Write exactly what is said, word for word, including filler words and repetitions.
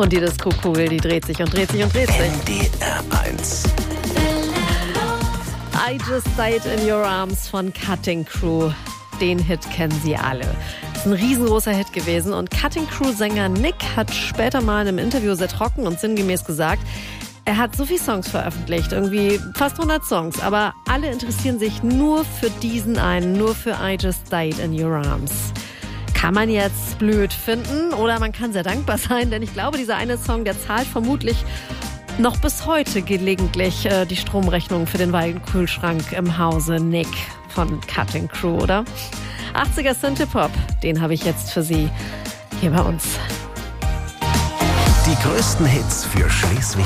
Und die Disco-Kugel, die dreht sich und dreht sich und dreht sich. N D R eins. I Just Died in Your Arms von Cutting Crew. Den Hit kennen Sie alle. Das ist ein riesengroßer Hit gewesen. Und Cutting Crew-Sänger Nick hat später mal in einem Interview sehr trocken und sinngemäß gesagt, er hat so viele Songs veröffentlicht, irgendwie fast hundert Songs, aber alle interessieren sich nur für diesen einen, nur für I Just Died in Your Arms. Kann man jetzt blöd finden oder man kann sehr dankbar sein, denn ich glaube, dieser eine Song, der zahlt vermutlich noch bis heute gelegentlich äh, die Stromrechnung für den Weinkühlschrank im Hause Nick von Cutting Crew, oder? achtziger Synthpop, den habe ich jetzt für Sie hier bei uns. Die größten Hits für Schleswig